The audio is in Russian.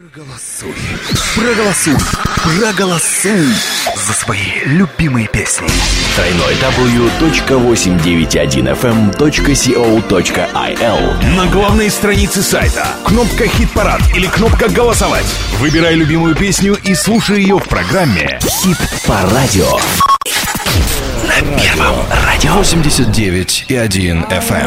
Проголосуй за свои любимые песни. www.891fm.co.il. На главной странице сайта кнопка «Хит-парад» или кнопка «Голосовать». Выбирай любимую песню и слушай ее в программе Хит по радио. На Первом радио 89,1 FM.